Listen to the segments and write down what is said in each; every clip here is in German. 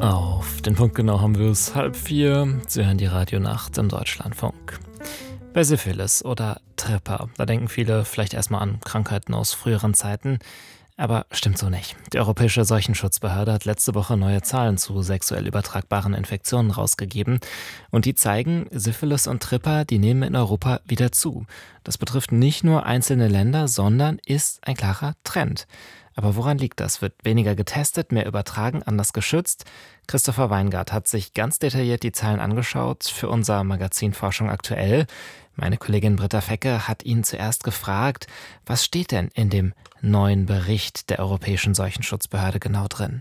Auf den Punkt genau haben wir es 3:30. Sie hören die Radio-Nacht im Deutschlandfunk. Bei Syphilis oder Tripper, da denken viele vielleicht erstmal an Krankheiten aus früheren Zeiten. Aber stimmt so nicht. Die Europäische Seuchenschutzbehörde hat letzte Woche neue Zahlen zu sexuell übertragbaren Infektionen rausgegeben. Und die zeigen, Syphilis und Tripper, die nehmen in Europa wieder zu. Das betrifft nicht nur einzelne Länder, sondern ist ein klarer Trend. Aber woran liegt das? Wird weniger getestet, mehr übertragen, anders geschützt? Christopher Weingart hat sich ganz detailliert die Zahlen angeschaut für unser Magazin Forschung aktuell. Meine Kollegin Britta Fecke hat ihn zuerst gefragt, was steht denn in dem neuen Bericht der Europäischen Seuchenschutzbehörde genau drin?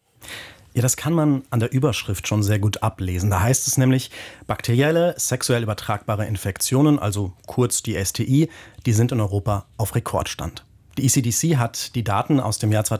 Ja, das kann man an der Überschrift schon sehr gut ablesen. Da heißt es nämlich, bakterielle, sexuell übertragbare Infektionen, also kurz die STI, die sind in Europa auf Rekordstand. Die ECDC hat die Daten aus dem Jahr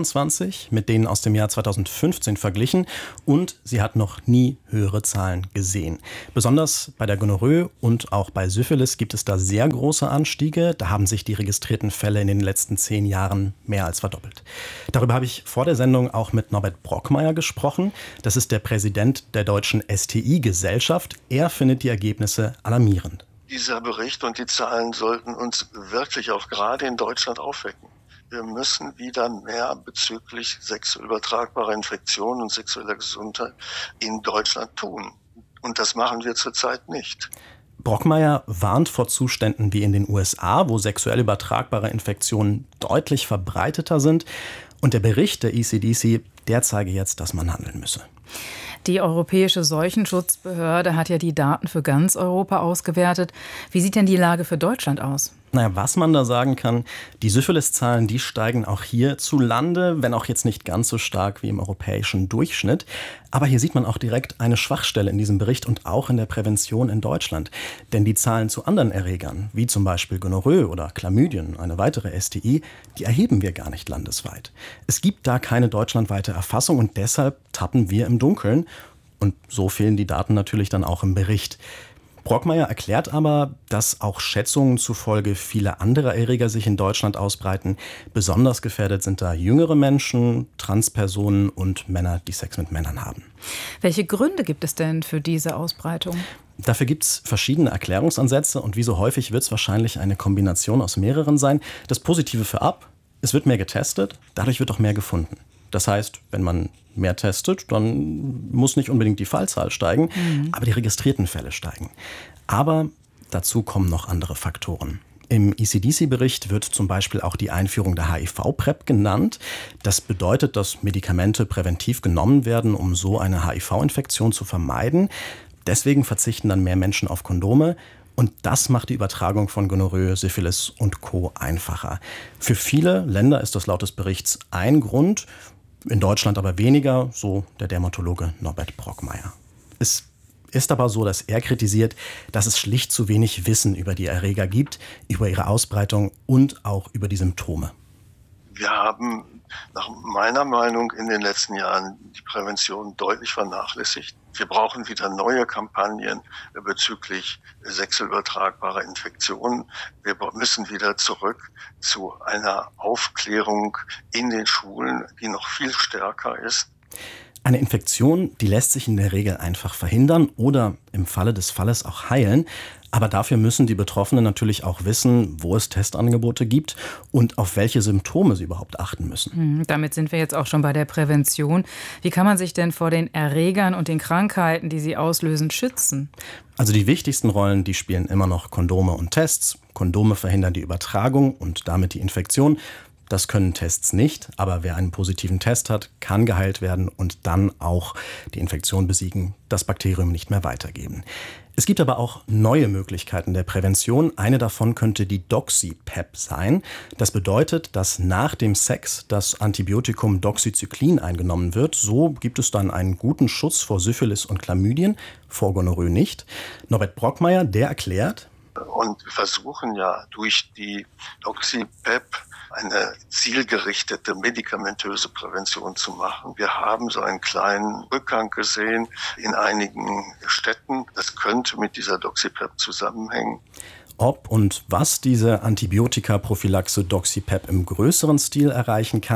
2024 mit denen aus dem Jahr 2015 verglichen und sie hat noch nie höhere Zahlen gesehen. Besonders bei der Gonorrhoe und auch bei Syphilis gibt es da sehr große Anstiege. Da haben sich die registrierten Fälle in den letzten 10 Jahren mehr als verdoppelt. Darüber habe ich vor der Sendung auch mit Norbert Brockmeier gesprochen. Das ist der Präsident der Deutschen STI-Gesellschaft. Er findet die Ergebnisse alarmierend. Dieser Bericht und die Zahlen sollten uns wirklich auch gerade in Deutschland aufwecken. Wir müssen wieder mehr bezüglich sexuell übertragbarer Infektionen und sexueller Gesundheit in Deutschland tun. Und das machen wir zurzeit nicht. Brockmeier warnt vor Zuständen wie in den USA, wo sexuell übertragbare Infektionen deutlich verbreiteter sind. Und der Bericht der ECDC, der zeige jetzt, dass man handeln müsse. Die Europäische Seuchenschutzbehörde hat ja die Daten für ganz Europa ausgewertet. Wie sieht denn die Lage für Deutschland aus? Naja, was man da sagen kann, die Syphilis-Zahlen, die steigen auch hier zu Lande, wenn auch jetzt nicht ganz so stark wie im europäischen Durchschnitt. Aber hier sieht man auch direkt eine Schwachstelle in diesem Bericht und auch in der Prävention in Deutschland. Denn die Zahlen zu anderen Erregern, wie zum Beispiel Gonorrhoe oder Chlamydien, eine weitere STI, die erheben wir gar nicht landesweit. Es gibt da keine deutschlandweite Erfassung und deshalb tappen wir im Dunkeln. Und so fehlen die Daten natürlich dann auch im Bericht. Brockmeier erklärt aber, dass auch Schätzungen zufolge viele andere Erreger sich in Deutschland ausbreiten. Besonders gefährdet sind da jüngere Menschen, Transpersonen und Männer, die Sex mit Männern haben. Welche Gründe gibt es denn für diese Ausbreitung? Dafür gibt es verschiedene Erklärungsansätze und wie so häufig wird es wahrscheinlich eine Kombination aus mehreren sein. Das Positive für ab, es wird mehr getestet, dadurch wird auch mehr gefunden. Das heißt, wenn man mehr testet, dann muss nicht unbedingt die Fallzahl steigen, aber die registrierten Fälle steigen. Aber dazu kommen noch andere Faktoren. Im ECDC-Bericht wird zum Beispiel auch die Einführung der HIV-PrEP genannt. Das bedeutet, dass Medikamente präventiv genommen werden, um so eine HIV-Infektion zu vermeiden. Deswegen verzichten dann mehr Menschen auf Kondome. Und das macht die Übertragung von Gonorrhoe, Syphilis und Co. einfacher. Für viele Länder ist das laut des Berichts ein Grund, in Deutschland aber weniger, so der Dermatologe Norbert Brockmeier. Es ist aber so, dass er kritisiert, dass es schlicht zu wenig Wissen über die Erreger gibt, über ihre Ausbreitung und auch über die Symptome. Wir haben nach meiner Meinung in den letzten Jahren die Prävention deutlich vernachlässigt. Wir brauchen wieder neue Kampagnen bezüglich sexuell übertragbarer Infektionen. Wir müssen wieder zurück zu einer Aufklärung in den Schulen, die noch viel stärker ist. Eine Infektion, die lässt sich in der Regel einfach verhindern oder im Falle des Falles auch heilen. Aber dafür müssen die Betroffenen natürlich auch wissen, wo es Testangebote gibt und auf welche Symptome sie überhaupt achten müssen. Damit sind wir jetzt auch schon bei der Prävention. Wie kann man sich denn vor den Erregern und den Krankheiten, die sie auslösen, schützen? Also die wichtigsten Rollen, die spielen immer noch Kondome und Tests. Kondome verhindern die Übertragung und damit die Infektion. Das können Tests nicht, aber wer einen positiven Test hat, kann geheilt werden und dann auch die Infektion besiegen, das Bakterium nicht mehr weitergeben. Es gibt aber auch neue Möglichkeiten der Prävention. Eine davon könnte die Doxy-PrEP sein. Das bedeutet, dass nach dem Sex das Antibiotikum Doxycyclin eingenommen wird. So gibt es dann einen guten Schutz vor Syphilis und Chlamydien, vor Gonorrhoe nicht. Norbert Brockmeier, der erklärt: Und wir versuchen ja durch die Doxy-PrEP eine zielgerichtete medikamentöse Prävention zu machen. Wir haben so einen kleinen Rückgang gesehen in einigen Städten. Das könnte mit dieser Doxy-PrEP zusammenhängen. Ob und was diese Antibiotika-Prophylaxe Doxy-PrEP im größeren Stil erreichen kann,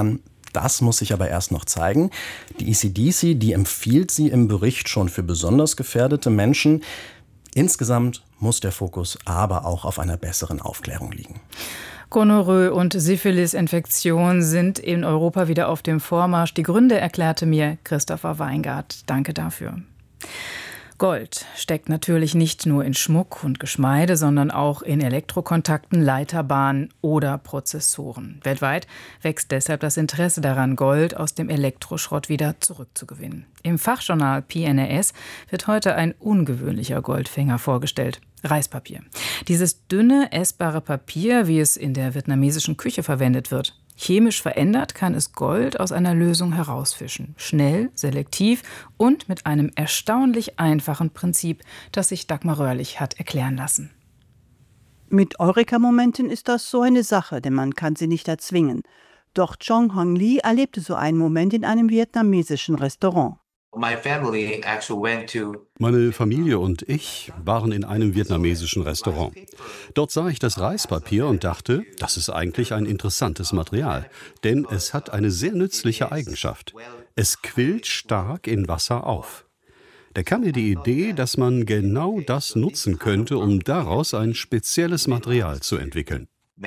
Das muss sich aber erst noch zeigen. Die ECDC, die empfiehlt sie im Bericht schon für besonders gefährdete Menschen. Insgesamt muss der Fokus aber auch auf einer besseren Aufklärung liegen. Gonorrhoe und Syphilis-Infektionen sind in Europa wieder auf dem Vormarsch. Die Gründe erklärte mir Christopher Weingart. Danke dafür. Gold steckt natürlich nicht nur in Schmuck und Geschmeide, sondern auch in Elektrokontakten, Leiterbahnen oder Prozessoren. Weltweit wächst deshalb das Interesse daran, Gold aus dem Elektroschrott wieder zurückzugewinnen. Im Fachjournal PNAS wird heute ein ungewöhnlicher Goldfänger vorgestellt: Reispapier. Dieses dünne, essbare Papier, wie es in der vietnamesischen Küche verwendet wird. Chemisch verändert kann es Gold aus einer Lösung herausfischen. Schnell, selektiv und mit einem erstaunlich einfachen Prinzip, das sich Dagmar Röhrlich hat erklären lassen. Mit Eureka-Momenten ist das so eine Sache, denn man kann sie nicht erzwingen. Doch Chong Hong Lee erlebte so einen Moment in einem vietnamesischen Restaurant. Meine Familie und ich waren in einem vietnamesischen Restaurant. Dort sah ich das Reispapier und dachte, das ist eigentlich ein interessantes Material, denn es hat eine sehr nützliche Eigenschaft. Es quillt stark in Wasser auf. Da kam mir die Idee, dass man genau das nutzen könnte, um daraus ein spezielles Material zu entwickeln.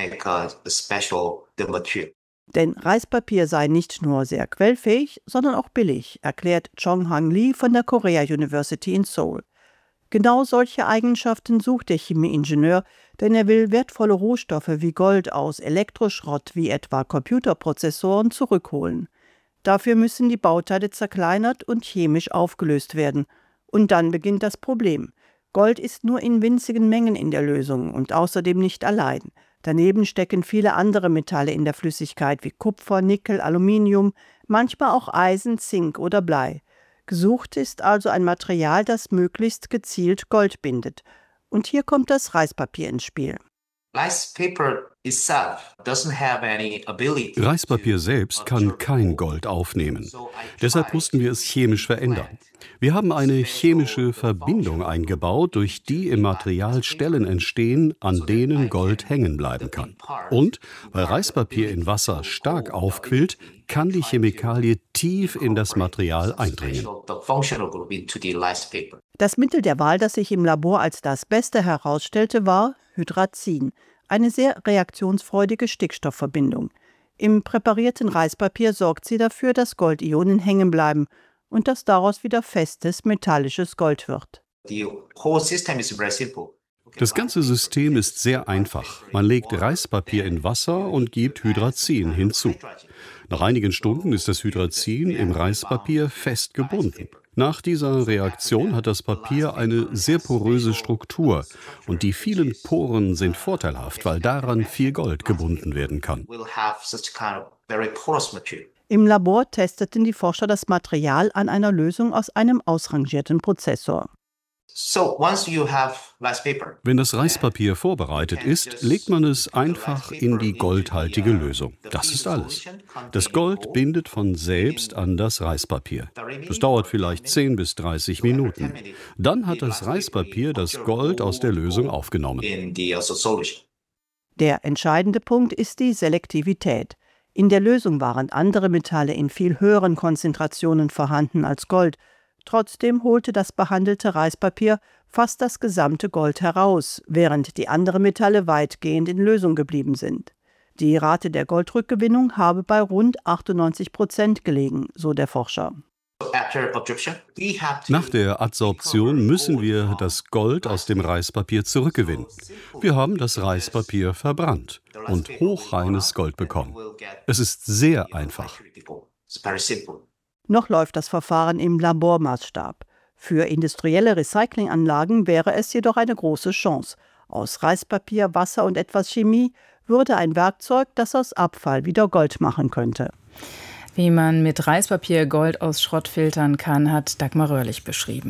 Denn Reispapier sei nicht nur sehr quellfähig, sondern auch billig, erklärt Chong Hong Lee von der Korea University in Seoul. Genau solche Eigenschaften sucht der Chemieingenieur, denn er will wertvolle Rohstoffe wie Gold aus Elektroschrott wie etwa Computerprozessoren zurückholen. Dafür müssen die Bauteile zerkleinert und chemisch aufgelöst werden. Und dann beginnt das Problem. Gold ist nur in winzigen Mengen in der Lösung und außerdem nicht allein. Daneben stecken viele andere Metalle in der Flüssigkeit wie Kupfer, Nickel, Aluminium, manchmal auch Eisen, Zink oder Blei. Gesucht ist also ein Material, das möglichst gezielt Gold bindet. Und hier kommt das Reispapier ins Spiel. Reispapier selbst kann kein Gold aufnehmen. Deshalb mussten wir es chemisch verändern. Wir haben eine chemische Verbindung eingebaut, durch die im Material Stellen entstehen, an denen Gold hängen bleiben kann. Und weil Reispapier in Wasser stark aufquillt, kann die Chemikalie tief in das Material eindringen. Das Mittel der Wahl, das sich im Labor als das Beste herausstellte, war Hydrazin, eine sehr reaktionsfreudige Stickstoffverbindung. Im präparierten Reispapier sorgt sie dafür, dass Goldionen hängen bleiben und dass daraus wieder festes, metallisches Gold wird. Das ganze System ist sehr einfach. Man legt Reispapier in Wasser und gibt Hydrazin hinzu. Nach einigen Stunden ist das Hydrazin im Reispapier fest gebunden. Nach dieser Reaktion hat das Papier eine sehr poröse Struktur und die vielen Poren sind vorteilhaft, weil daran viel Gold gebunden werden kann. Im Labor testeten die Forscher das Material an einer Lösung aus einem ausrangierten Prozessor. Wenn das Reispapier vorbereitet ist, legt man es einfach in die goldhaltige Lösung. Das ist alles. Das Gold bindet von selbst an das Reispapier. Das dauert vielleicht 10 bis 30 Minuten. Dann hat das Reispapier das Gold aus der Lösung aufgenommen. Der entscheidende Punkt ist die Selektivität. In der Lösung waren andere Metalle in viel höheren Konzentrationen vorhanden als Gold. Trotzdem holte das behandelte Reispapier fast das gesamte Gold heraus, während die anderen Metalle weitgehend in Lösung geblieben sind. Die Rate der Goldrückgewinnung habe bei rund 98% gelegen, so der Forscher. Nach der Adsorption müssen wir das Gold aus dem Reispapier zurückgewinnen. Wir haben das Reispapier verbrannt und hochreines Gold bekommen. Es ist sehr einfach. Noch läuft das Verfahren im Labormaßstab. Für industrielle Recyclinganlagen wäre es jedoch eine große Chance. Aus Reispapier, Wasser und etwas Chemie würde ein Werkzeug, das aus Abfall wieder Gold machen könnte. Wie man mit Reispapier Gold aus Schrott filtern kann, hat Dagmar Röhrlich beschrieben.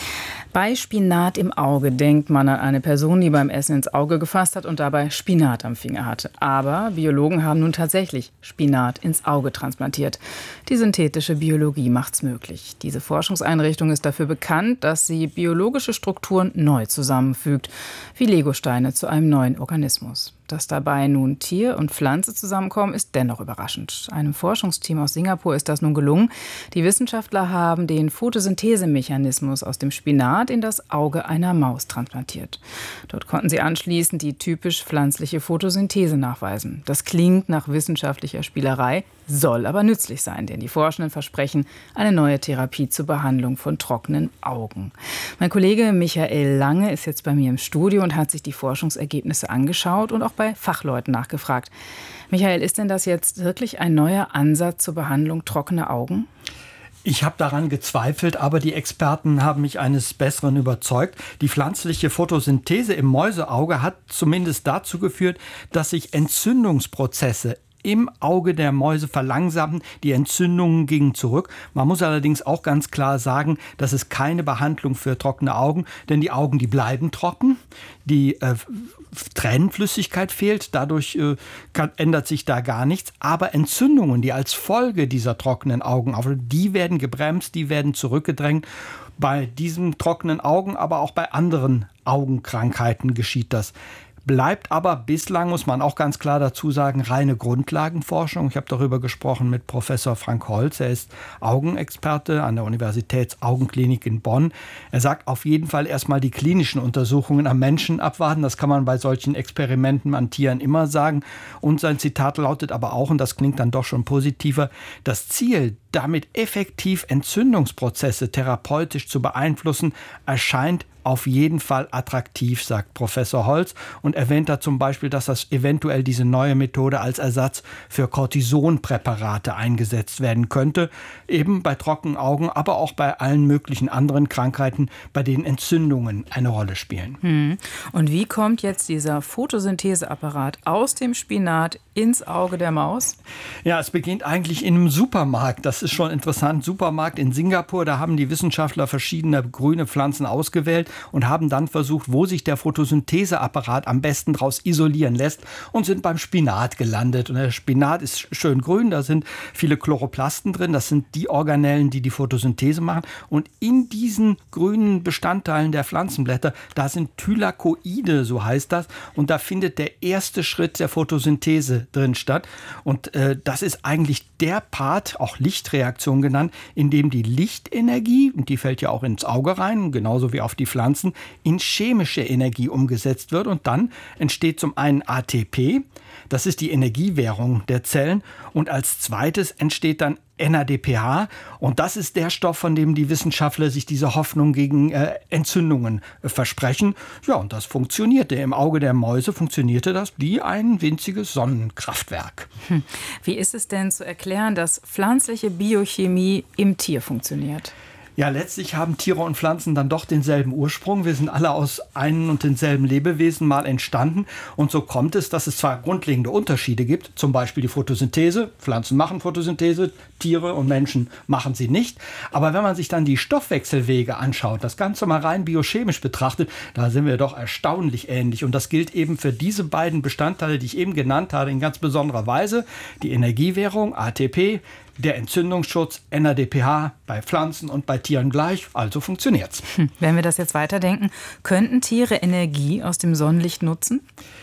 Bei Spinat im Auge denkt man an eine Person, die beim Essen ins Auge gefasst hat und dabei Spinat am Finger hatte. Aber Biologen haben nun tatsächlich Spinat ins Auge transplantiert. Die synthetische Biologie macht's möglich. Diese Forschungseinrichtung ist dafür bekannt, dass sie biologische Strukturen neu zusammenfügt, wie Legosteine zu einem neuen Organismus. Dass dabei nun Tier und Pflanze zusammenkommen, ist dennoch überraschend. Einem Forschungsteam aus Singapur ist das nun gelungen. Die Wissenschaftler haben den Photosynthesemechanismus aus dem Spinat in das Auge einer Maus transplantiert. Dort konnten sie anschließend die typisch pflanzliche Photosynthese nachweisen. Das klingt nach wissenschaftlicher Spielerei, soll aber nützlich sein, denn die Forschenden versprechen eine neue Therapie zur Behandlung von trockenen Augen. Mein Kollege Michael Lange ist jetzt bei mir im Studio und hat sich die Forschungsergebnisse angeschaut und auch bei Fachleuten nachgefragt. Michael, ist denn das jetzt wirklich ein neuer Ansatz zur Behandlung trockener Augen? Ich habe daran gezweifelt, aber die Experten haben mich eines Besseren überzeugt. Die pflanzliche Photosynthese im Mäuseauge hat zumindest dazu geführt, dass sich Entzündungsprozesse im Auge der Mäuse verlangsamten. Die Entzündungen gingen zurück. Man muss allerdings auch ganz klar sagen, das ist keine Behandlung für trockene Augen, denn die Augen, die bleiben trocken. Die Tränenflüssigkeit fehlt, dadurch ändert sich da gar nichts. Aber Entzündungen, die als Folge dieser trockenen Augen auftreten, die werden gebremst, die werden zurückgedrängt. Bei diesen trockenen Augen, aber auch bei anderen Augenkrankheiten geschieht das. Bleibt aber bislang, muss man auch ganz klar dazu sagen, reine Grundlagenforschung. Ich habe darüber gesprochen mit Professor Frank Holz. Er ist Augenexperte an der Universitätsaugenklinik in Bonn. Er sagt auf jeden Fall erstmal die klinischen Untersuchungen am Menschen abwarten. Das kann man bei solchen Experimenten an Tieren immer sagen. Und sein Zitat lautet aber auch, und das klingt dann doch schon positiver, das Ziel, damit effektiv Entzündungsprozesse therapeutisch zu beeinflussen, erscheint auf jeden Fall attraktiv, sagt Professor Holz und erwähnt da zum Beispiel, dass das eventuell diese neue Methode als Ersatz für Cortisonpräparate eingesetzt werden könnte, eben bei trockenen Augen, aber auch bei allen möglichen anderen Krankheiten, bei denen Entzündungen eine Rolle spielen. Und wie kommt jetzt dieser Photosyntheseapparat aus dem Spinat ins Auge der Maus? Ja, es beginnt eigentlich in einem Supermarkt. Das ist schon interessant. Supermarkt in Singapur, da haben die Wissenschaftler verschiedene grüne Pflanzen ausgewählt und haben dann versucht, wo sich der Photosyntheseapparat am besten daraus isolieren lässt und sind beim Spinat gelandet. Und der Spinat ist schön grün, da sind viele Chloroplasten drin, das sind die Organellen, die die Photosynthese machen. Und in diesen grünen Bestandteilen der Pflanzenblätter, da sind Thylakoide, so heißt das. Und da findet der erste Schritt der Photosynthese drin statt. Und das ist eigentlich der Part, auch Lichtreaktion genannt, in dem die Lichtenergie, und die fällt ja auch ins Auge rein, genauso wie auf die Pflanzen, in chemische Energie umgesetzt wird. Und dann entsteht zum einen ATP, das ist die Energiewährung der Zellen. Und als zweites entsteht dann NADPH. Und das ist der Stoff, von dem die Wissenschaftler sich diese Hoffnung gegen Entzündungen versprechen. Ja, und das funktionierte. Im Auge der Mäuse funktionierte das wie ein winziges Sonnenkraftwerk. Wie ist es denn zu erklären, dass pflanzliche Biochemie im Tier funktioniert? Ja, letztlich haben Tiere und Pflanzen dann doch denselben Ursprung. Wir sind alle aus einem und denselben Lebewesen mal entstanden. Und so kommt es, dass es zwar grundlegende Unterschiede gibt, zum Beispiel die Photosynthese. Pflanzen machen Photosynthese, Tiere und Menschen machen sie nicht. Aber wenn man sich dann die Stoffwechselwege anschaut, das Ganze mal rein biochemisch betrachtet, da sind wir doch erstaunlich ähnlich. Und das gilt eben für diese beiden Bestandteile, die ich eben genannt habe, in ganz besonderer Weise. Die Energiewährung, ATP, der Entzündungsschutz, NADPH, bei Pflanzen und bei Tieren gleich, also funktioniert's. Wenn wir das jetzt weiterdenken, könnten Tiere Energie aus dem Sonnenlicht nutzen?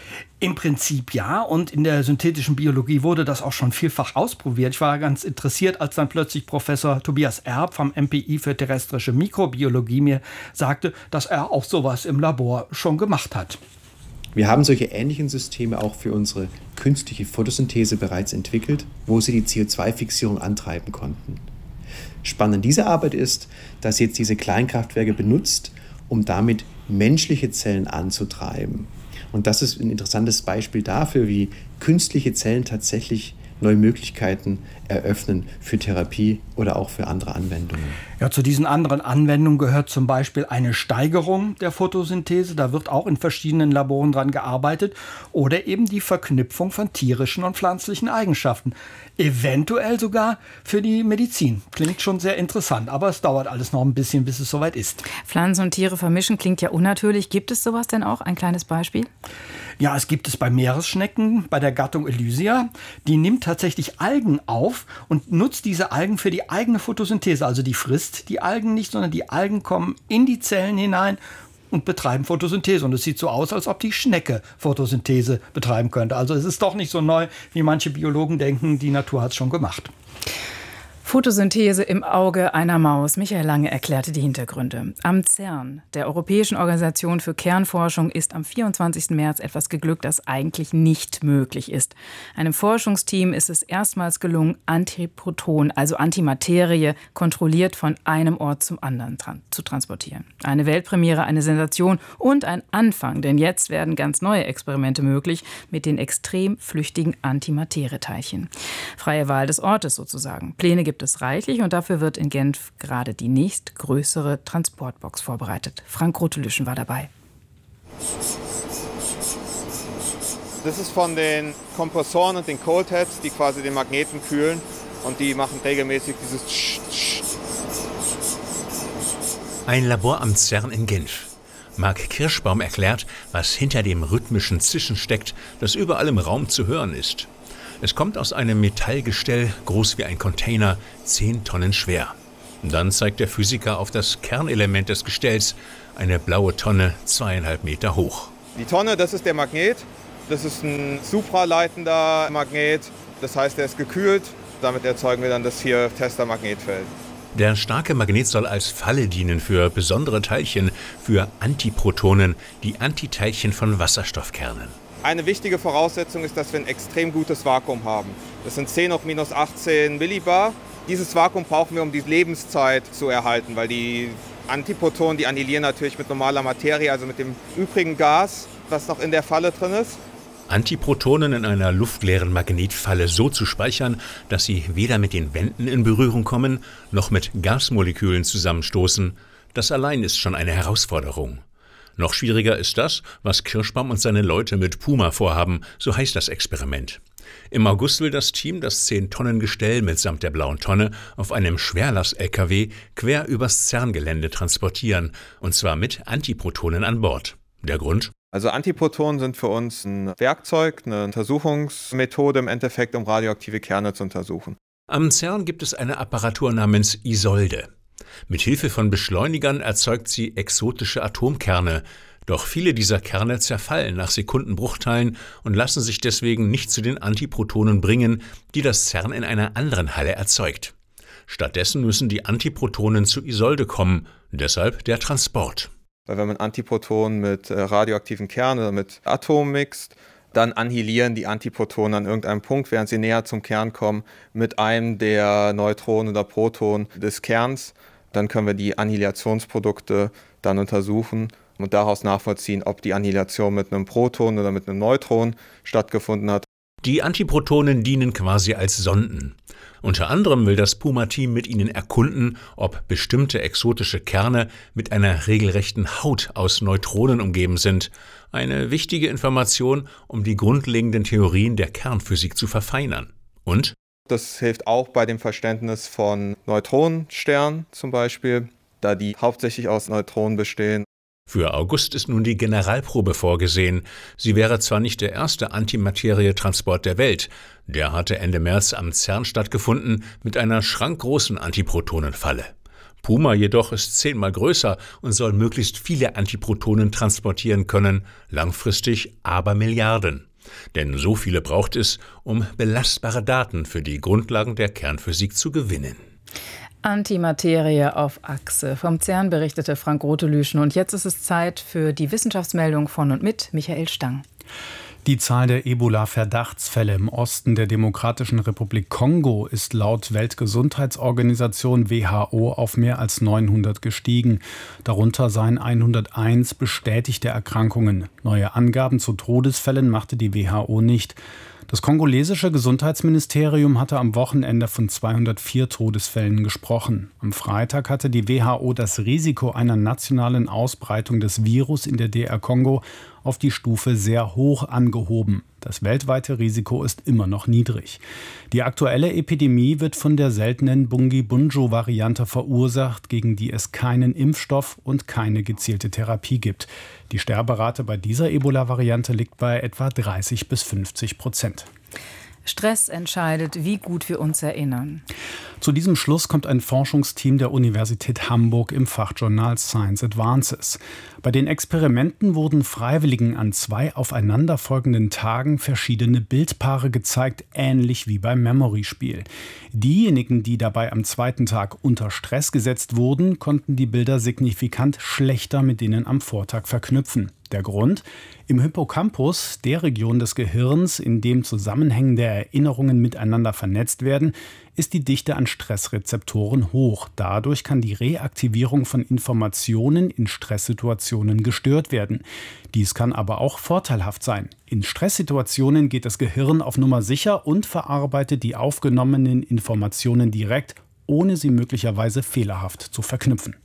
Im Prinzip ja, und in der synthetischen Biologie wurde das auch schon vielfach ausprobiert. Ich war ganz interessiert, als dann plötzlich Professor Tobias Erb vom MPI für terrestrische Mikrobiologie mir sagte, dass er auch sowas im Labor schon gemacht hat. Wir haben solche ähnlichen Systeme auch für unsere künstliche Photosynthese bereits entwickelt, wo sie die CO2-Fixierung antreiben konnten. Spannend an dieser Arbeit ist, dass jetzt diese Kleinkraftwerke benutzt, um damit menschliche Zellen anzutreiben. Und das ist ein interessantes Beispiel dafür, wie künstliche Zellen tatsächlich neue Möglichkeiten eröffnen für Therapie oder auch für andere Anwendungen. Ja, zu diesen anderen Anwendungen gehört zum Beispiel eine Steigerung der Photosynthese. Da wird auch in verschiedenen Laboren dran gearbeitet. Oder eben die Verknüpfung von tierischen und pflanzlichen Eigenschaften. Eventuell sogar für die Medizin. Klingt schon sehr interessant, aber es dauert alles noch ein bisschen, bis es soweit ist. Pflanzen und Tiere vermischen klingt ja unnatürlich. Gibt es sowas denn auch? Ein kleines Beispiel? Ja, es gibt es bei Meeresschnecken, bei der Gattung Elysia. Die nimmt tatsächlich Algen auf und nutzt diese Algen für die eigene Photosynthese. Also die frisst die Algen nicht, sondern die Algen kommen in die Zellen hinein und betreiben Photosynthese. Und es sieht so aus, als ob die Schnecke Photosynthese betreiben könnte. Also es ist doch nicht so neu, wie manche Biologen denken. Die Natur hat es schon gemacht. Photosynthese im Auge einer Maus. Michael Lange erklärte die Hintergründe. Am CERN, der Europäischen Organisation für Kernforschung, ist am 24. März etwas geglückt, das eigentlich nicht möglich ist. Einem Forschungsteam ist es erstmals gelungen, Antiproton, also Antimaterie, kontrolliert von einem Ort zum anderen zu transportieren. Eine Weltpremiere, eine Sensation und ein Anfang, denn jetzt werden ganz neue Experimente möglich mit den extrem flüchtigen Antimaterieteilchen. Freie Wahl des Ortes sozusagen. Pläne gibt es reichlich und dafür wird in Genf gerade die nächstgrößere Transportbox vorbereitet. Frank Rotelüschen war dabei. Das ist von den Kompressoren und den Cold Heads, die quasi den Magneten kühlen und die machen regelmäßig dieses Tsch, Tsch. Ein Labor am CERN in Genf. Marc Kirschbaum erklärt, was hinter dem rhythmischen Zischen steckt, das überall im Raum zu hören ist. Es kommt aus einem Metallgestell, groß wie ein Container, 10 Tonnen schwer. Dann zeigt der Physiker auf das Kernelement des Gestells, eine blaue Tonne, 2,5 Meter hoch. Die Tonne, das ist der Magnet. Das ist ein supraleitender Magnet. Das heißt, er ist gekühlt. Damit erzeugen wir dann das hier Tester-Magnetfeld. Der starke Magnet soll als Falle dienen für besondere Teilchen, für Antiprotonen, die Antiteilchen von Wasserstoffkernen. Eine wichtige Voraussetzung ist, dass wir ein extrem gutes Vakuum haben. Das sind 10 hoch minus 18 Millibar. Dieses Vakuum brauchen wir, um die Lebenszeit zu erhalten, weil die Antiprotonen, die annihilieren natürlich mit normaler Materie, also mit dem übrigen Gas, was noch in der Falle drin ist. Antiprotonen in einer luftleeren Magnetfalle so zu speichern, dass sie weder mit den Wänden in Berührung kommen, noch mit Gasmolekülen zusammenstoßen, das allein ist schon eine Herausforderung. Noch schwieriger ist das, was Kirschbaum und seine Leute mit Puma vorhaben, so heißt das Experiment. Im August will das Team das 10-Tonnen-Gestell mitsamt der blauen Tonne auf einem Schwerlast-LKW quer übers CERN-Gelände transportieren, und zwar mit Antiprotonen an Bord. Der Grund? Also Antiprotonen sind für uns ein Werkzeug, eine Untersuchungsmethode im Endeffekt, um radioaktive Kerne zu untersuchen. Am CERN gibt es eine Apparatur namens Isolde. Mit Hilfe von Beschleunigern erzeugt sie exotische Atomkerne. Doch viele dieser Kerne zerfallen nach Sekundenbruchteilen und lassen sich deswegen nicht zu den Antiprotonen bringen, die das CERN in einer anderen Halle erzeugt. Stattdessen müssen die Antiprotonen zu Isolde kommen, deshalb der Transport. Weil wenn man Antiprotonen mit radioaktiven Kernen oder mit Atomen mixt, dann annihilieren die Antiprotonen an irgendeinem Punkt, während sie näher zum Kern kommen, mit einem der Neutronen oder Protonen des Kerns. Dann können wir die Annihilationsprodukte dann untersuchen und daraus nachvollziehen, ob die Annihilation mit einem Proton oder mit einem Neutron stattgefunden hat. Die Antiprotonen dienen quasi als Sonden. Unter anderem will das Puma-Team mit ihnen erkunden, ob bestimmte exotische Kerne mit einer regelrechten Haut aus Neutronen umgeben sind. Eine wichtige Information, um die grundlegenden Theorien der Kernphysik zu verfeinern. Und? Das hilft auch bei dem Verständnis von Neutronensternen zum Beispiel, da die hauptsächlich aus Neutronen bestehen. Für August ist nun die Generalprobe vorgesehen. Sie wäre zwar nicht der erste Antimaterietransport der Welt, der hatte Ende März am CERN stattgefunden mit einer schrankgroßen Antiprotonenfalle. Puma jedoch ist 10-mal größer und soll möglichst viele Antiprotonen transportieren können, langfristig aber Milliarden. Denn so viele braucht es, um belastbare Daten für die Grundlagen der Kernphysik zu gewinnen. Antimaterie auf Achse. Vom CERN berichtete Frank Rotelüschen. Und jetzt ist es Zeit für die Wissenschaftsmeldung von und mit Michael Stang. Die Zahl der Ebola-Verdachtsfälle im Osten der Demokratischen Republik Kongo ist laut Weltgesundheitsorganisation WHO auf mehr als 900 gestiegen. Darunter seien 101 bestätigte Erkrankungen. Neue Angaben zu Todesfällen machte die WHO nicht. Das kongolesische Gesundheitsministerium hatte am Wochenende von 204 Todesfällen gesprochen. Am Freitag hatte die WHO das Risiko einer nationalen Ausbreitung des Virus in der DR Kongo auf die Stufe sehr hoch angehoben. Das weltweite Risiko ist immer noch niedrig. Die aktuelle Epidemie wird von der seltenen Bundibugyo-Variante verursacht, gegen die es keinen Impfstoff und keine gezielte Therapie gibt. Die Sterberate bei dieser Ebola-Variante liegt bei etwa 30-50%. Stress entscheidet, wie gut wir uns erinnern. Zu diesem Schluss kommt ein Forschungsteam der Universität Hamburg im Fachjournal Science Advances. Bei den Experimenten wurden Freiwilligen an 2 aufeinanderfolgenden Tagen verschiedene Bildpaare gezeigt, ähnlich wie beim Memory-Spiel. Diejenigen, die dabei am 2. Tag unter Stress gesetzt wurden, konnten die Bilder signifikant schlechter mit denen am Vortag verknüpfen. Der Grund? Im Hippocampus, der Region des Gehirns, in dem zusammenhängende Erinnerungen miteinander vernetzt werden, ist die Dichte an Stressrezeptoren hoch. Dadurch kann die Reaktivierung von Informationen in Stresssituationen gestört werden. Dies kann aber auch vorteilhaft sein. In Stresssituationen geht das Gehirn auf Nummer sicher und verarbeitet die aufgenommenen Informationen direkt, ohne sie möglicherweise fehlerhaft zu verknüpfen.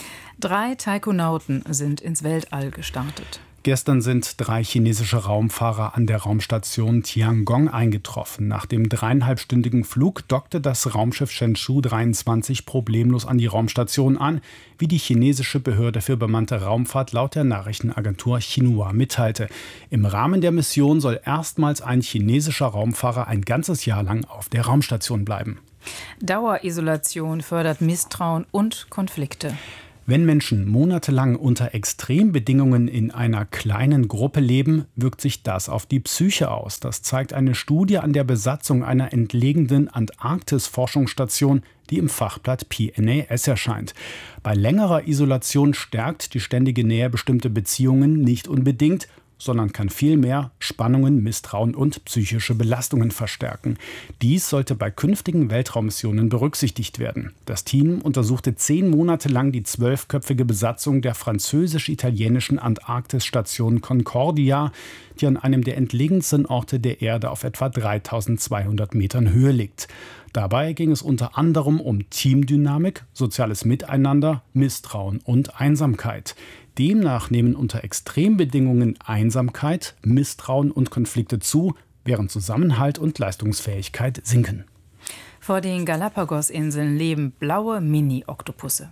3 Taikonauten sind ins Weltall gestartet. Gestern sind 3 chinesische Raumfahrer an der Raumstation Tiangong eingetroffen. Nach dem 3,5-stündigen Flug dockte das Raumschiff Shenzhou 23 problemlos an die Raumstation an, wie die chinesische Behörde für bemannte Raumfahrt laut der Nachrichtenagentur Xinhua mitteilte. Im Rahmen der Mission soll erstmals ein chinesischer Raumfahrer ein ganzes Jahr lang auf der Raumstation bleiben. Dauerisolation fördert Misstrauen und Konflikte. Wenn Menschen monatelang unter Extrembedingungen in einer kleinen Gruppe leben, wirkt sich das auf die Psyche aus. Das zeigt eine Studie an der Besatzung einer entlegenen Antarktis-Forschungsstation, die im Fachblatt PNAS erscheint. Bei längerer Isolation stärkt die ständige Nähe bestimmte Beziehungen nicht unbedingt, sondern kann vielmehr Spannungen, Misstrauen und psychische Belastungen verstärken. Dies sollte bei künftigen Weltraummissionen berücksichtigt werden. Das Team untersuchte 10 Monate lang die 12-köpfige Besatzung der französisch-italienischen Antarktisstation Concordia, die an einem der entlegensten Orte der Erde auf etwa 3200 Metern Höhe liegt. Dabei ging es unter anderem um Teamdynamik, soziales Miteinander, Misstrauen und Einsamkeit. Demnach nehmen unter Extrembedingungen Einsamkeit, Misstrauen und Konflikte zu, während Zusammenhalt und Leistungsfähigkeit sinken. Vor den Galapagos-Inseln leben blaue Mini-Oktopusse.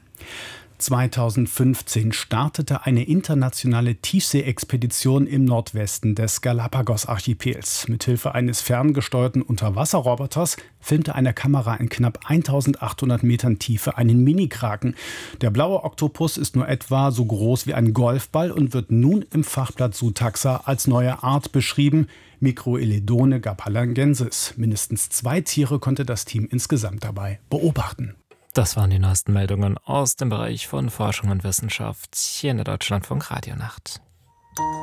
2015 startete eine internationale Tiefsee-Expedition im Nordwesten des Galapagos-Archipels. Mithilfe eines ferngesteuerten Unterwasserroboters filmte eine Kamera in knapp 1800 Metern Tiefe einen Mini-Kraken. Der blaue Oktopus ist nur etwa so groß wie ein Golfball und wird nun im Fachblatt Zootaxa als neue Art beschrieben, Microeledone gapalangensis. Mindestens 2 Tiere konnte das Team insgesamt dabei beobachten. Das waren die neuesten Meldungen aus dem Bereich von Forschung und Wissenschaft hier in der Deutschlandfunk Radionacht.